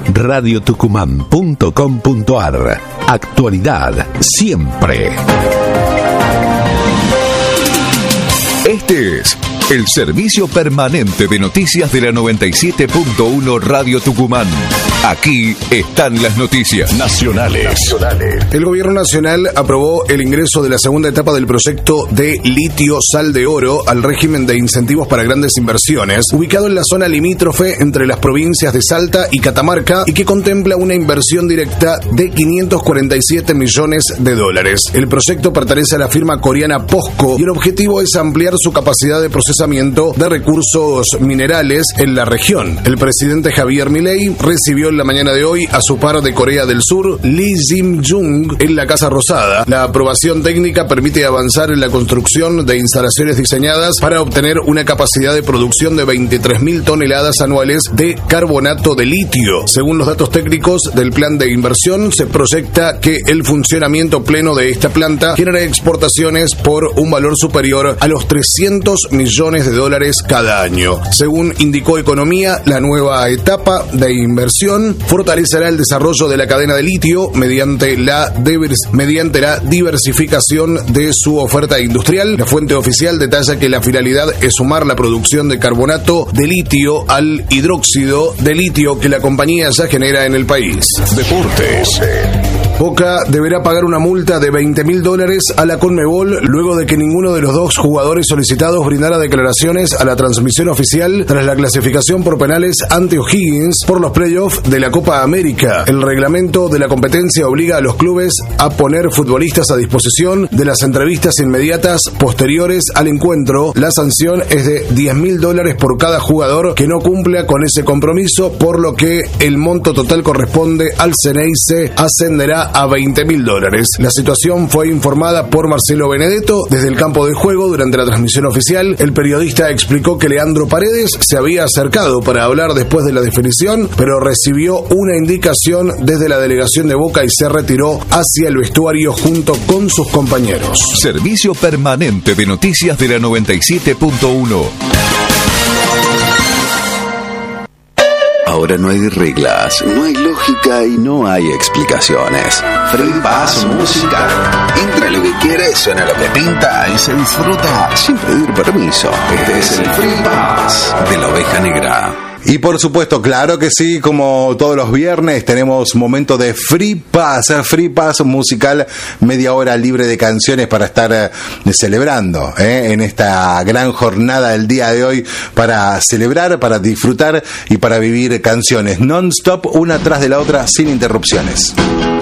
radiotucumán.com.ar. Actualidad siempre. Este es el servicio permanente de noticias de la 97.1 Radio Tucumán. Aquí están las noticias nacionales. El gobierno nacional aprobó el ingreso de la segunda etapa del proyecto de litio sal de oro al régimen de incentivos para grandes inversiones, ubicado en la zona limítrofe entre las provincias de Salta y Catamarca y que contempla una inversión directa de $547 millones. El proyecto pertenece a la firma coreana POSCO y el objetivo es ampliar su capacidad de procesamiento de recursos minerales en la región. El presidente Javier Milei recibió en la mañana de hoy a su par de Corea del Sur, Lee Jae-myung, en la Casa Rosada. La aprobación técnica permite avanzar en la construcción de instalaciones diseñadas para obtener una capacidad de producción de 23.000 toneladas anuales de carbonato de litio. Según los datos técnicos del plan de inversión, se proyecta que el funcionamiento pleno de esta planta genera exportaciones por un valor superior a los $300 millones cada año. Según indicó Economía, la nueva etapa de inversión fortalecerá el desarrollo de la cadena de litio mediante la diversificación de su oferta industrial. La fuente oficial detalla que la finalidad es sumar la producción de carbonato de litio al hidróxido de litio que la compañía ya genera en el país. Deportes. Boca deberá pagar una multa de $20.000 a la Conmebol luego de que ninguno de los dos jugadores solicitados brindara declaraciones a la transmisión oficial tras la clasificación por penales ante O'Higgins por los playoffs de la Copa América. El reglamento de la competencia obliga a los clubes a poner futbolistas a disposición de las entrevistas inmediatas posteriores al encuentro. La sanción es de $10.000 por cada jugador que no cumpla con ese compromiso, por lo que el monto total corresponde al Ceneice ascenderá a $20.000. La situación fue informada por Marcelo Benedetto desde el campo de juego durante la transmisión oficial. El periodista explicó que Leandro Paredes se había acercado para hablar después de la definición, pero recibió una indicación desde la delegación de Boca y se retiró hacia el vestuario junto con sus compañeros. Servicio permanente de noticias de la 97.1. Ahora no hay reglas, no hay lógica y no hay explicaciones. Free Pass Musical. Entra lo que quiere, suena lo que pinta y se disfruta sin pedir permiso. Este es el Free Pass de la Oveja Negra. Y por supuesto, claro que sí, como todos los viernes tenemos momento de Free Pass musical, media hora libre de canciones para estar celebrando en esta gran jornada del día de hoy, para celebrar, para disfrutar y para vivir canciones non-stop, una tras de la otra, sin interrupciones.